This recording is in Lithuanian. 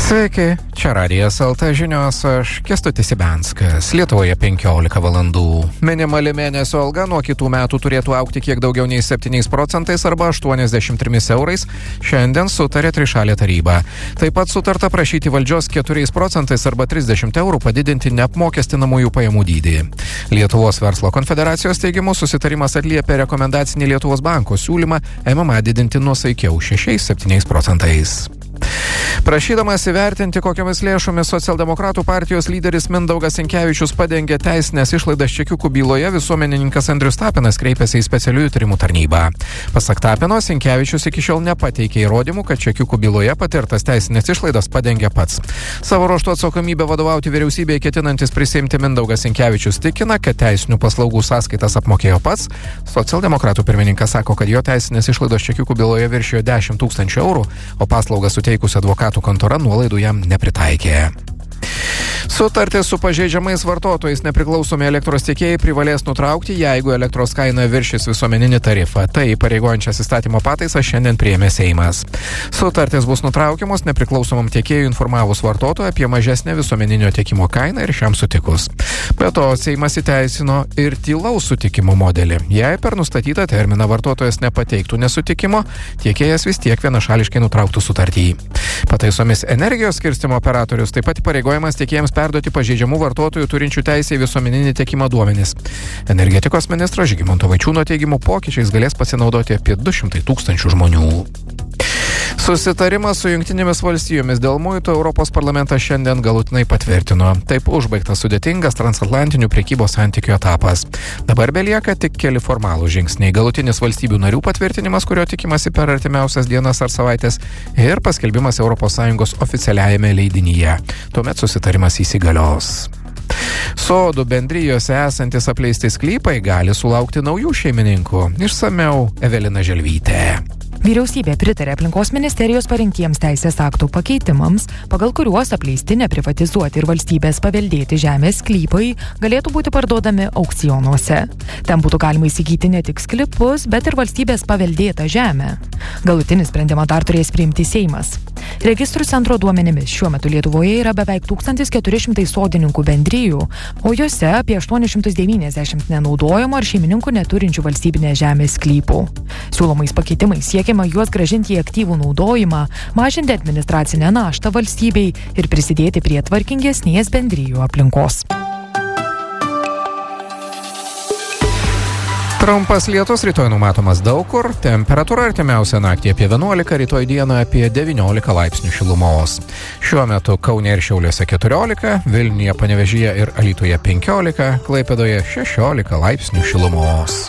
Sveiki, čia Radijas LT žinios, aš Kęstutis Ibenskas. Lietuvoje 15 valandų. Minimali mėnesio alga nuo kitų metų turėtų augti kiek daugiau nei 7% arba 83 eurais. Šiandien sutarė trišalė taryba. Taip pat sutarta prašyti valdžios 4% arba 30 eurų padidinti neapmokestinamųjų pajamų dydį. Lietuvos verslo konfederacijos teigimu susitarimas atliepia rekomendacinį Lietuvos banko siūlymą MMA didinti nuosaikiau 6-7%. Prašydamas įvertinti, kokiamis lėšomis socialdemokratų partijos lyderis Mindaugas Sinkevičius padengė teisinės išlaidas čekiukų byloje, visuomenininkas Andrius Tapinas kreipėsi į specialiųjų tyrimų tarnybą. Pasak Tapino, Sinkevičius iki šiol nepateikė įrodymų, kad čekiukų byloje patirtas teisinės išlaidas padengė pats. Savo ruožtu atsakomybę vadovauti vyriausybėje ketinantis prisiimti Mindaugas Sinkevičius tikina, kad teisinių paslaugų sąskaitas apmokėjo pats. Socialdemokratų pirmininkas sako, kad jo teisinės išlaidos čekiukų byloje viršijo 10 000 eurų, o paslaugas suteikusi advokatų kontora nuolaidų jam nepritaikė. Sutartį su pažeidžiamais vartotojais nepriklausomi elektros tiekėjai privalės nutraukti, jeigu elektros kaina viršys visuomeninį tarifą. Tai pareigojančias įstatymo pataisą šiandien priėmė Seimas. Sutartys bus nutraukiamos nepriklausomam tiekėjui informavus vartotoją apie mažesnę visuomeninio tiekimo kainą ir šiam sutikus. Be to, Seimas įteisino ir tylaus sutikimo modelį. Jei per nustatytą terminą vartotojas nepateiktų nesutikimo, tiekėjas vis tiek vienašališkai nutrauktų sutartį. Pataisomis energijos skirstymo operatorius taip pat pareigojamas tiekėjams perduoti pažeidžiamų vartotojų turinčių teisę į visuomeninį tiekimą duomenis. Energetikos ministro Žygimanto Vaičiūno teigimu pokyčiais galės pasinaudoti apie 200 000 žmonių. Susitarimas su Jungtinėmis valstijomis dėl muitų Europos parlamentas šiandien galutinai patvirtino. Taip užbaigtas sudėtingas transatlantinių prekybos santykių etapas. Dabar belieka tik keli formalūs žingsniai. Galutinis valstybių narių patvirtinimas, kurio tikimasi per artimiausias dienas ar savaitės, ir paskelbimas ES oficialiajame leidinyje. Tuomet susitarimas įsigalios. Sodų bendrijose esantis apleisti sklypai gali sulaukti naujų šeimininkų. Išsamiau Evelina Želvytė. Vyriausybė pritarė aplinkos ministerijos parengtiems teisės aktų pakeitimams, pagal kuriuos apleisti, neprivatizuoti ir valstybės paveldėti žemės sklypai galėtų būti parduodami aukcionuose. Ten būtų galima įsigyti ne tik sklypus, bet ir valstybės paveldėtą žemę. Galutinį sprendimą dar turės priimti Seimas. Registrų centro duomenimis šiuo metu Lietuvoje yra beveik 1400 sodininkų bendrijų, o jose apie 890 nenaudojamo ar šeimininkų neturinčių valstybinės žemės sklypų. Siūlomais pakeitimais siekiama juos grąžinti į aktyvų naudojimą, mažinti administracinę naštą valstybei ir prisidėti prie tvarkingesnės bendrijų aplinkos. Trumpas lietus rytoj numatomas daug kur, temperatūra artimiausią naktį apie 11, rytoj dieną apie 19 laipsnių šilumos. Šiuo metu Kaune ir Šiauliuose 14, Vilniuje, Panevėžyje ir Alytuje 15, Klaipėdoje 16 laipsnių šilumos.